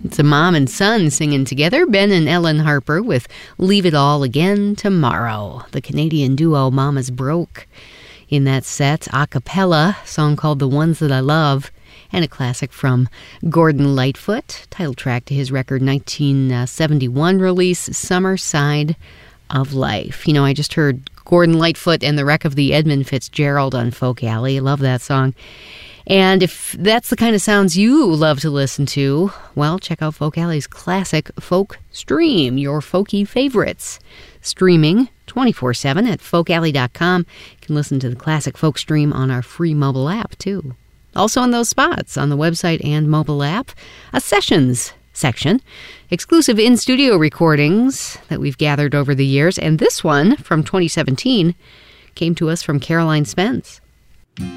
It's a mom and son singing together, Ben and Ellen Harper with Leave It All Again Tomorrow. The Canadian duo Mama's Broke in that set, a cappella, song called The Ones That I Love, and a classic from Gordon Lightfoot, title track to his record 1971 release, Summer Side of Life. You know, I just heard Gordon Lightfoot and the Wreck of the Edmund Fitzgerald on Folk Alley. I love that song. And if that's the kind of sounds you love to listen to, well, check out Folk Alley's classic Folk Stream, your folky favorites. Streaming 24/7 at folkalley.com. You can listen to the classic Folk Stream on our free mobile app, too. Also in those spots, on the website and mobile app, a Sessions section, exclusive in-studio recordings that we've gathered over the years, and this one from 2017 came to us from Caroline Spence.